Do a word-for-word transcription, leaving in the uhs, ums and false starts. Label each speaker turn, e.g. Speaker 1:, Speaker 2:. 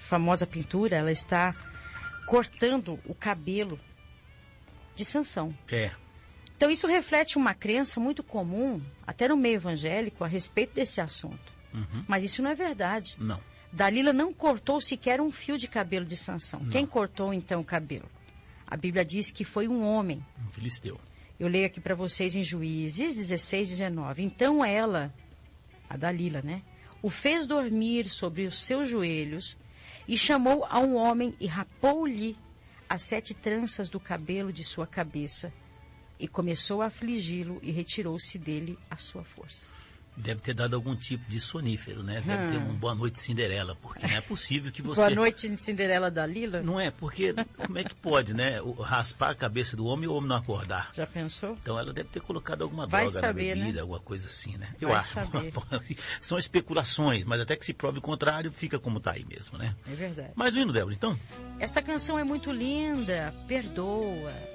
Speaker 1: famosa pintura, ela está cortando o cabelo de Sansão.
Speaker 2: É.
Speaker 1: Então isso reflete uma crença muito comum, até no meio evangélico, a respeito desse assunto.
Speaker 2: Uhum.
Speaker 1: Mas isso não é verdade.
Speaker 2: Não.
Speaker 1: Dalila não cortou sequer um fio de cabelo de Sansão.
Speaker 2: Não.
Speaker 1: Quem cortou então o cabelo? A Bíblia diz que foi um homem.
Speaker 2: Um filisteu.
Speaker 1: Eu leio aqui para vocês em Juízes dezesseis, dezenove. Então ela, a Dalila, né, o fez dormir sobre os seus joelhos e chamou a um homem e rapou-lhe as sete tranças do cabelo de sua cabeça e começou a afligi-lo e retirou-se dele a sua força.
Speaker 2: Deve ter dado algum tipo de sonífero, né? Deve hum. ter um Boa Noite Cinderela, porque não é possível que você...
Speaker 1: Boa Noite Cinderela Dalila?
Speaker 2: Não é, porque como é que pode, né? O, raspar a cabeça do homem e o homem não acordar.
Speaker 1: Já pensou?
Speaker 2: Então ela deve ter colocado alguma
Speaker 1: Vai
Speaker 2: droga
Speaker 1: saber,
Speaker 2: na bebida,
Speaker 1: né?
Speaker 2: alguma coisa assim, né? Eu
Speaker 1: Vai
Speaker 2: acho.
Speaker 1: Saber.
Speaker 2: São especulações, mas até que se prove o contrário, fica como está aí mesmo, né?
Speaker 1: É verdade.
Speaker 2: Mais um hino, Débora, então?
Speaker 1: Esta canção é muito linda, perdoa.